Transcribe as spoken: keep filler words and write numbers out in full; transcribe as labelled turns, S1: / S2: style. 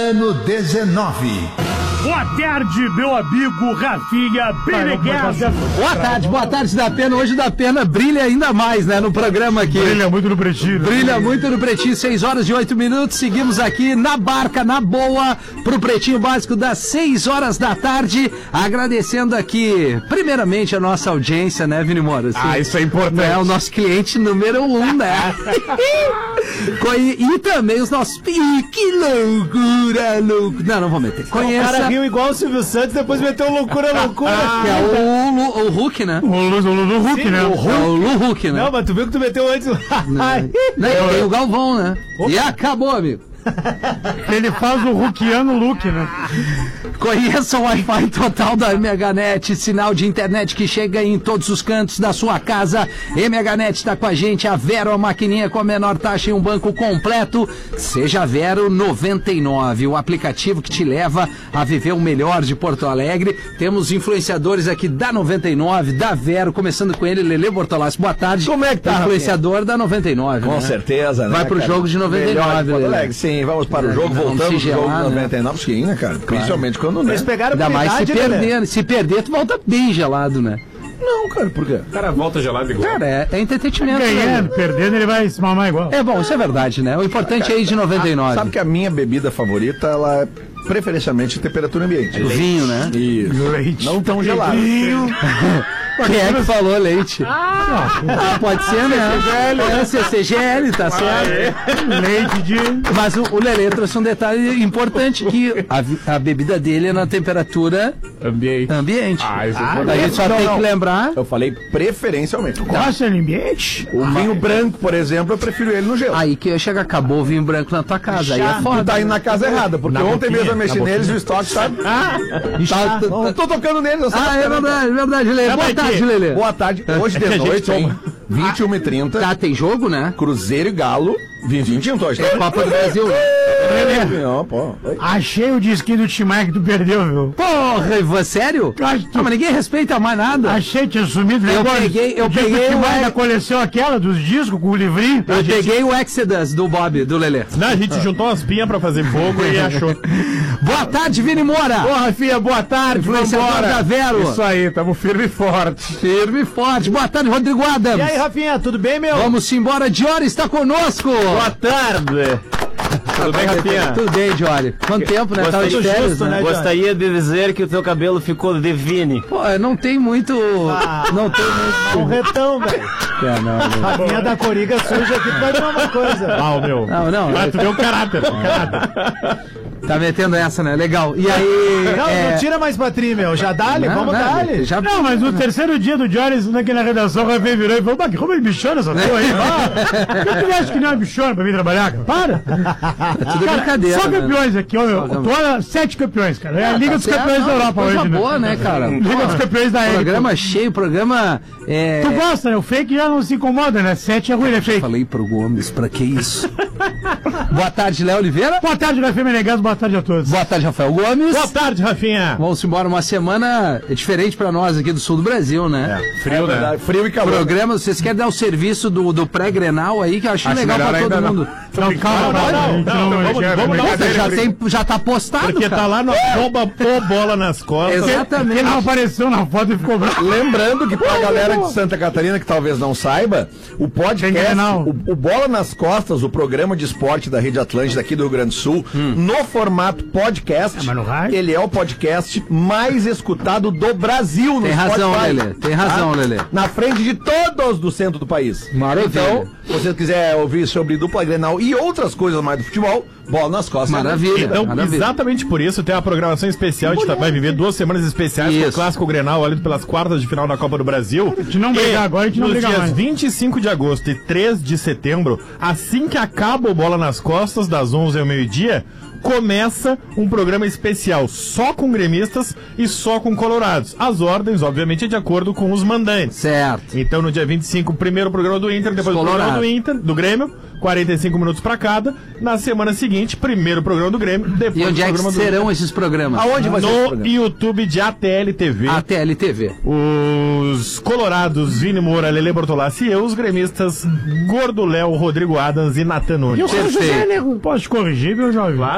S1: ano dezenove.
S2: Boa tarde, meu amigo Rafinha Beneguesa.
S3: Boa tarde, boa tarde, da Pena. Hoje o da Pena brilha ainda mais, né, no programa aqui.
S2: Brilha muito no Pretinho.
S3: Brilha muito no Pretinho, seis horas e oito minutos. Seguimos aqui na barca, na boa, pro Pretinho Básico das seis horas da tarde. Agradecendo aqui, primeiramente, a nossa audiência, né, Vini Moura? Assim,
S2: ah, isso é importante.
S3: É o nosso cliente número um, né? E, e também os nossos... Ih, que loucura, loucura. Não, não vou meter. Conheça...
S4: O cara riu igual o Silvio Santos, depois meteu loucura, loucura.
S3: Que é o, Lu, o Hulk, né?
S2: O Lu, o Lu, o Hulk,
S3: Sim,
S2: né?
S3: O Hulk. É o Lu Hulk, né?
S4: Não, mas tu viu que tu meteu antes.
S3: Não, tem o Galvão, né? E acabou, amigo.
S2: Ele faz o Hulkiano look, né?
S3: Conheça o Wi-Fi total da M H Net, sinal de internet que chega em todos os cantos da sua casa. M H Net está com a gente, a Vero, a maquininha com a menor taxa em um banco completo. Seja Vero noventa e nove, o aplicativo que te leva a viver o melhor de Porto Alegre. Temos influenciadores aqui da noventa e nove, da Vero, começando com ele, Lelê Bortolassi. Boa tarde.
S4: Como é que tá,
S3: influenciador da noventa e nove,
S5: Com
S3: né?
S5: certeza, né?
S3: Vai pro
S5: cara?
S3: jogo de noventa e nove,
S5: Lelê. Sim, vamos para o jogo,
S3: Vamos
S5: voltamos
S3: se
S5: pro jogo
S3: gelar,
S5: de noventa e nove, sim, né, cara? Principalmente quando, né?
S4: Eles pegaram
S3: Ainda mais se
S4: prioridade, né,
S3: perder, se perder, tu volta bem gelado, né?
S5: Não, cara, por quê?
S6: O cara volta gelado igual.
S3: Cara, é, é entretenimento.
S2: Ganhando,
S3: né?
S2: perdendo, ele vai se mamar igual.
S3: É bom, isso é verdade, né? O importante é ir de noventa e nove.
S5: Sabe que a minha bebida favorita, ela é preferencialmente temperatura ambiente.
S3: O vinho, né?
S5: Isso.
S2: Leite.
S5: Não tão gelado.
S3: Quem é que falou leite? Ah, pode ser, né? É, C C G L, tá certo.
S2: Leite de...
S3: Mas o, o Lelê trouxe um detalhe importante, que a, vi- a bebida dele é na temperatura
S6: Ambiente.
S3: ambiente.
S6: Ah, isso é
S3: A
S6: importante.
S3: gente só
S5: Não,
S3: tem
S5: não.
S3: que lembrar...
S5: Eu falei preferencialmente.
S2: Gosta de ambiente?
S5: O vinho branco, por exemplo, eu prefiro ele no gelo.
S3: Aí que chega, acabou o vinho branco na tua casa. Aí é
S5: Tu
S3: foda.
S5: tá indo na casa errada, porque
S6: Na
S5: ontem
S6: boquinha,
S5: mesmo eu mexi
S6: na
S5: neles e o estoque tá...
S3: Tá- tá-
S5: Não tô tocando neles, eu só
S3: Ah, é verdade, é verdade, Lelê. Boa
S2: aqui.
S3: tarde, Lelê.
S5: Boa tarde. Hoje de
S6: que a gente
S5: noite, hein?
S6: toma.
S5: vinte e uma e trinta.
S3: Tá, tem jogo, né?
S5: Cruzeiro e Galo. vinte e um hoje.
S3: É Copa do Brasil.
S5: Não, pô. Oi.
S2: Achei o disquinho do Timar que tu perdeu, viu?
S3: Porra, e você, sério?
S2: Eu acho que-
S3: Ah, mas ninguém respeita mais nada.
S2: Achei, tinha sumido.
S3: Eu
S2: Agora,
S3: peguei- eu
S2: o disco
S3: peguei
S2: do
S3: o-
S2: Timar da coleção aquela, dos discos com o livrinho.
S3: Eu peguei o Exodus do Bob, do Lelê.
S6: Não, a gente juntou umas pinhas pra fazer fogo e achou.
S3: Boa tarde, Vini Moura.
S6: Ô, Rafinha, boa tarde,
S3: Influenciador
S6: vambora.
S3: da Vero.
S6: Isso aí, tamo firme e forte.
S3: Firme e forte. Boa tarde, Rodrigo Adams.
S4: E aí, Rafinha, tudo bem, meu?
S3: Vamos embora, Diori está conosco.
S6: Boa tarde. Tudo bem, Rafinha?
S3: Tudo bem, Diori. Quanto tempo, né? Tava de
S4: tudo
S3: férias,
S4: justo,
S3: né?
S4: né?
S7: Gostaria de dizer que o teu cabelo ficou divino.
S3: Pô, não tem muito... Não tem
S4: Um
S3: muito...
S4: retão, velho.
S3: É, não, não.
S4: Rafinha da Coriga suja aqui, tu vai ver uma coisa.
S6: Ah, o meu.
S3: Não, não.
S6: Mas tu deu caráter, caráter.
S3: Tá metendo essa, né? Legal. E aí...
S4: Não,
S3: é...
S4: não tira mais pra tri, meu. Já dá-lhe,
S3: Não,
S4: vamos
S3: não,
S4: dar-lhe.
S3: Já...
S2: Não, mas no terceiro dia do Joris, naquela redação, o Rafinha virou e falou: "Bah, como ele bichona essa porra aí? Para! Por que tu acha que não é bichona pra vir trabalhar, cara? Para!
S3: É tudo
S2: Cara,
S3: brincadeira,
S2: só
S3: né?
S2: campeões aqui, ó, meu. Tu olha, sete campeões, cara. É a Liga dos
S3: Tá certo,
S2: Campeões da
S3: não,
S2: Europa
S3: coisa
S2: hoje, né?
S3: boa, né, cara?
S2: Liga dos Campeões da L.
S3: Programa cheio, programa... É...
S2: Tu gosta, né? O fake já não se incomoda, né? Sete é ruim, né, fake?
S3: Falei pro Gomes, pra que isso? Boa tarde, Léo Oliveira.
S2: Boa tarde, Rafinha Menegas, boa tarde a todos.
S3: Boa tarde, Rafael Gomes.
S6: Boa tarde, Rafinha.
S3: Vamos embora, uma semana diferente pra nós aqui do sul do Brasil, né?
S6: Frio, né?
S5: Verdade, Frio e calor.
S3: Programa, vocês querem dar o serviço do, do pré-grenal aí, que eu acho,
S6: Acho
S3: legal
S6: melhor
S3: pra todo
S6: ainda
S3: mundo.
S2: Não, calma,
S6: Não, não,
S2: a gente
S6: não, vamos-
S2: quer-
S6: vamos dar
S3: Pô,
S6: uma
S3: já, tem, já tá postado,
S6: Porque
S3: cara.
S6: tá lá no arroba pô bola nas costas.
S3: Exatamente.
S2: Ele não apareceu na foto e ficou bravo.
S5: Lembrando que pra galera de Santa Catarina que talvez não saiba, o
S2: Tem
S5: podcast,
S2: Grenal.
S5: o, o Bola nas Costas, o programa de esporte da Rede Atlântida aqui do Rio Grande do Sul, no formato podcast,
S2: mas no rádio?
S5: ele é o podcast mais escutado do Brasil no
S3: Tem razão,
S5: Spotify.
S3: Lelê. Tem razão,
S5: Tá?
S3: Lelê.
S5: Na frente de todos do centro do país.
S3: Maravilha.
S5: Então, se você quiser ouvir sobre dupla Grenal e outras coisas mais do futebol, Bola nas Costas.
S3: Maravilha.
S6: Então,
S3: maravilha.
S6: exatamente por isso, tem a programação especial. A gente tá- vai viver duas semanas especiais com
S3: Isso.
S6: o Clássico Grenal, ali pelas quartas de final da Copa do Brasil.
S2: A gente não brigar agora, a gente não
S6: nos
S2: briga
S6: dias
S2: mais.
S6: vinte e cinco de agosto e três de setembro, assim que acaba o Bola nas Costas, das onze ao meio-dia, começa um programa especial só com gremistas e só com colorados. As ordens, obviamente, é de acordo com os mandantes.
S3: Certo.
S6: Então, no dia vinte e cinco, o primeiro programa do Inter, depois o programa
S3: Colorado.
S6: do Inter, do Grêmio, quarenta e cinco minutos pra cada. Na semana seguinte, primeiro programa do Grêmio, depois
S3: E onde
S6: o
S3: é que
S6: programa do
S3: serão esses programas?
S5: Aonde vai ser esse
S6: No
S5: programa?
S6: YouTube de A T L T V.
S3: A T L T V.
S6: Os colorados, Vini Moura, Lelê Bortolassi e eu, os gremistas Gordo Léo, Rodrigo Adams e Natan Nunes.
S2: Eu sou o José
S3: Perfeito.
S2: Nego. Posso te corrigir, meu jovem?